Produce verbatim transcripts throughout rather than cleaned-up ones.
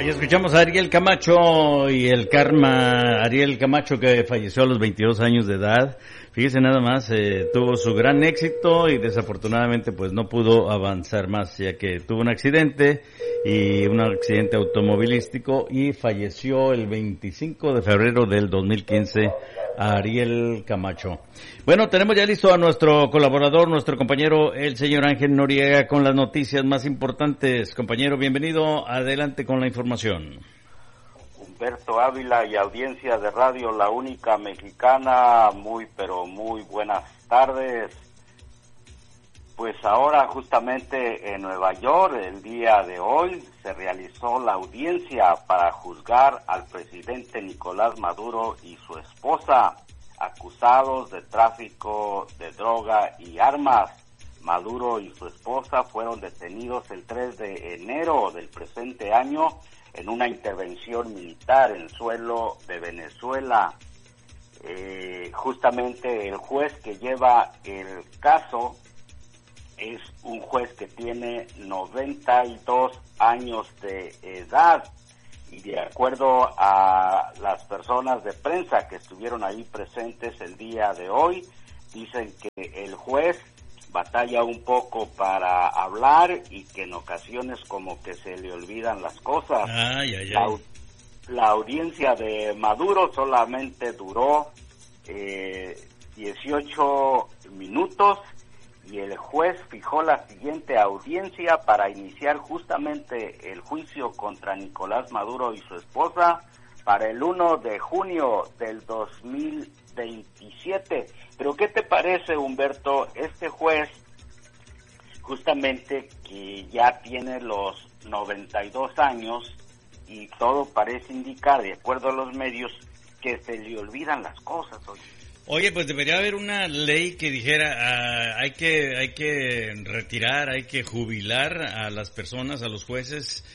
Ahí escuchamos a Ariel Camacho y el karma. Ariel Camacho, que falleció a los veintidós años de edad. Fíjese nada más, eh, tuvo su gran éxito y desafortunadamente pues no pudo avanzar más, ya que tuvo un accidente y un accidente automovilístico y falleció el veinticinco de febrero del dos mil quince. Ariel Camacho. Bueno, tenemos ya listo a nuestro colaborador, nuestro compañero, el señor Ángel Noriega, con las noticias más importantes. Compañero, bienvenido, adelante con la información. Humberto Ávila y audiencia de Radio La Única Mexicana, muy pero muy buenas tardes. Pues ahora justamente en Nueva York, el día de hoy, se realizó la audiencia para juzgar al presidente Nicolás Maduro y su esposa, acusados de tráfico de droga y armas. Maduro y su esposa fueron detenidos el tres de enero del presente año en una intervención militar en suelo de Venezuela. Eh, justamente el juez que lleva el caso es un juez que tiene noventa y dos años de edad y de acuerdo a las personas de prensa que estuvieron ahí presentes el día de hoy, dicen que el juez batalla un poco para hablar y que en ocasiones como que se le olvidan las cosas. Ay, ay, ay. La, la audiencia de Maduro solamente duró eh, dieciocho minutos y el juez fijó la siguiente audiencia para iniciar justamente el juicio contra Nicolás Maduro y su esposa para el primero de junio del dos mil veintisiete. Pero ¿qué te parece, Humberto? Este juez, justamente que ya tiene los noventa y dos años y todo parece indicar, de acuerdo a los medios, que se le olvidan las cosas, oye. Oye, pues debería haber una ley que dijera, ah, hay que hay que retirar, hay que jubilar a las personas, a los jueces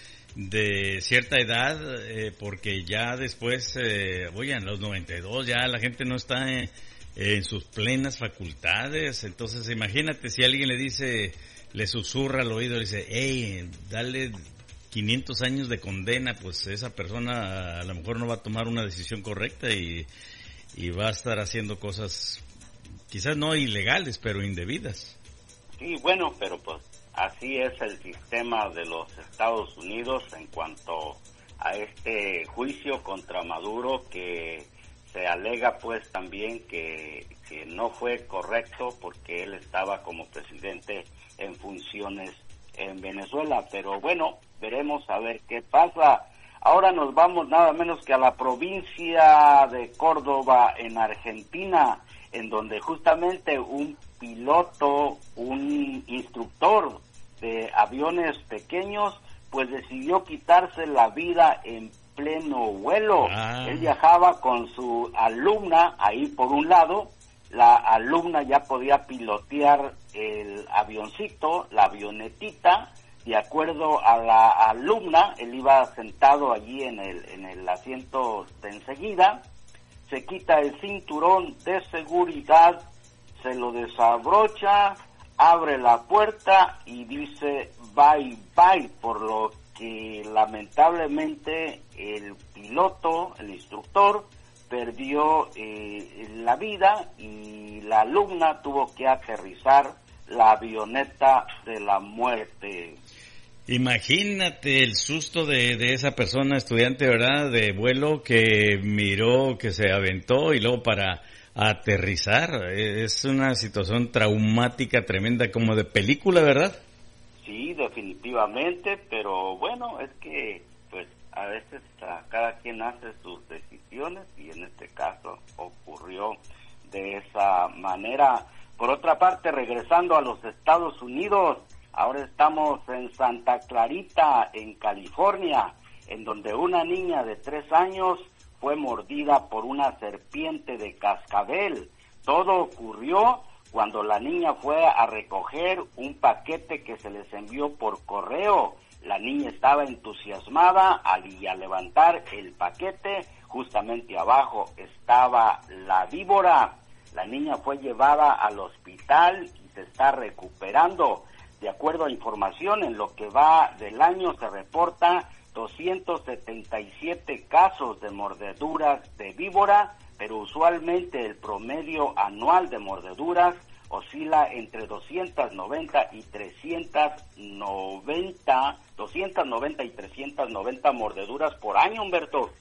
de cierta edad, eh, porque ya después, eh, oye, en los noventa y dos ya la gente no está en, en sus plenas facultades. Entonces imagínate si alguien le dice, le susurra al oído, le dice, hey, dale quinientos años de condena, pues esa persona a lo mejor no va a tomar una decisión correcta y y va a estar haciendo cosas quizás no ilegales, pero indebidas. Sí, bueno, pero pues así es el sistema de los Estados Unidos en cuanto a este juicio contra Maduro, que se alega pues también que, que no fue correcto porque él estaba como presidente en funciones en Venezuela, pero bueno, veremos a ver qué pasa. Ahora nos vamos nada menos que a la provincia de Córdoba, en Argentina, en donde justamente un piloto, un instructor de aviones pequeños, pues decidió quitarse la vida en pleno vuelo. Ah. Él viajaba con su alumna ahí por un lado, la alumna ya podía pilotear el avioncito, la avionetita. De acuerdo a la alumna, él iba sentado allí en el en el asiento de enseguida, se quita el cinturón de seguridad, se lo desabrocha, abre la puerta y dice bye bye, por lo que lamentablemente el piloto, el instructor, perdió eh, la vida y la alumna tuvo que aterrizar la avioneta de la muerte. Imagínate el susto de, de esa persona, estudiante, ¿verdad?, de vuelo, que miró, que se aventó y luego para aterrizar. Es una situación traumática tremenda, como de película, ¿verdad? Sí, definitivamente, pero bueno, es que pues a veces a cada quien hace sus decisiones y en este caso ocurrió de esa manera. Por otra parte, regresando a los Estados Unidos, ahora estamos en Santa Clarita, en California, en donde una niña de tres años fue mordida por una serpiente de cascabel. Todo ocurrió cuando la niña fue a recoger un paquete que se les envió por correo. La niña estaba entusiasmada al, y al levantar el paquete, justamente abajo estaba la víbora. La niña fue llevada al hospital y se está recuperando. De acuerdo a información, en lo que va del año se reporta doscientos setenta y siete casos de mordeduras de víbora, pero usualmente el promedio anual de mordeduras oscila entre doscientas noventa y trescientas noventa, doscientas noventa y trescientas noventa mordeduras por año, Humberto.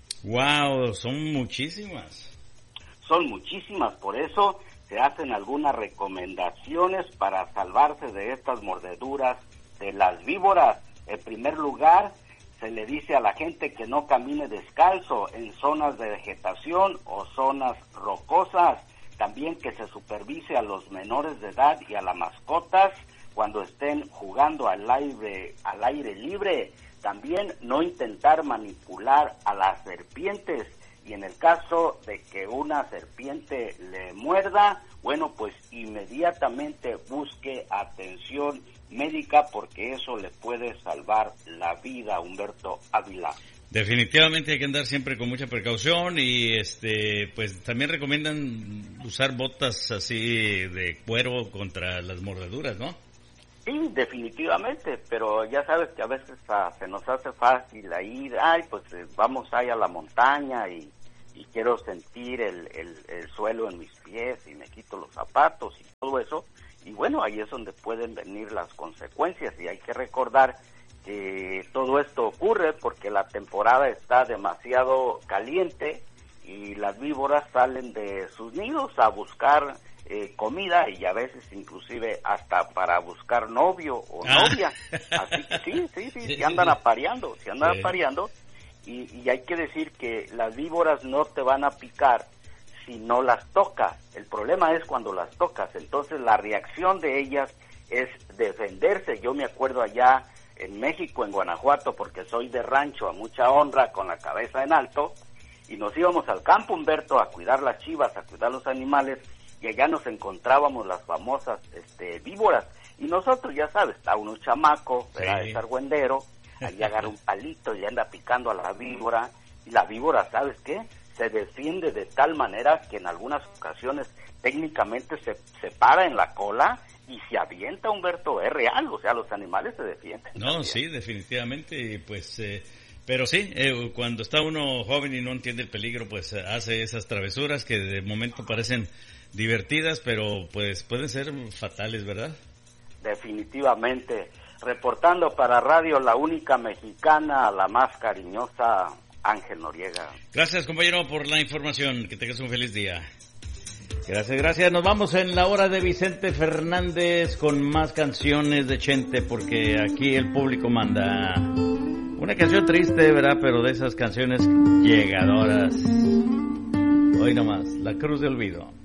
Wow, son muchísimas. Son muchísimas, por eso se hacen algunas recomendaciones para salvarse de estas mordeduras de las víboras. En primer lugar, se le dice a la gente que no camine descalzo en zonas de vegetación o zonas rocosas. También que se supervise a los menores de edad y a las mascotas cuando estén jugando al aire, al aire libre. También no intentar manipular a las serpientes. Y en el caso de que una serpiente le muerda, bueno, pues inmediatamente busque atención médica porque eso le puede salvar la vida, Humberto Ávila. Definitivamente hay que andar siempre con mucha precaución y este pues también recomiendan usar botas así de cuero contra las mordeduras, ¿no? Sí, definitivamente, pero ya sabes que a veces ah, se nos hace fácil ir, ay, pues eh, vamos ahí a la montaña y, y quiero sentir el, el, el suelo en mis pies y me quito los zapatos y todo eso, y bueno, ahí es donde pueden venir las consecuencias y hay que recordar que todo esto ocurre porque la temporada está demasiado caliente y las víboras salen de sus nidos a buscar eh, comida y a veces inclusive hasta para buscar novio o novia. Así que sí, sí, sí, se andan apareando, se andan sí. apareando y, y hay que decir que las víboras no te van a picar si no las tocas. El problema es cuando las tocas, entonces la reacción de ellas es defenderse. Yo me acuerdo allá en México, en Guanajuato, porque soy de rancho a mucha honra, con la cabeza en alto, y nos íbamos al campo, Humberto, a cuidar las chivas, a cuidar los animales, y allá nos encontrábamos las famosas este, víboras, y nosotros, ya sabes, está uno chamaco, ¿verdad? Sí. Es argüendero, ahí agarra un palito y le anda picando a la víbora, y la víbora, ¿sabes qué? Se defiende de tal manera que en algunas ocasiones técnicamente se, se para en la cola y se avienta, Humberto, es real, o sea, los animales se defienden. No, también. Sí, definitivamente, pues, eh, pero sí, eh, cuando está uno joven y no entiende el peligro, pues eh, hace esas travesuras que de momento parecen divertidas, pero pues pueden ser fatales, ¿verdad? Definitivamente. Reportando para Radio La Única Mexicana, la más cariñosa, Ángel Noriega. Gracias, compañero, por la información, que tengas un feliz día. Gracias, gracias. Nos vamos en la hora de Vicente Fernández con más canciones de Chente, porque aquí el público manda. Una canción triste, ¿verdad? Pero de esas canciones llegadoras. Hoy nomás, La Cruz de Olvido.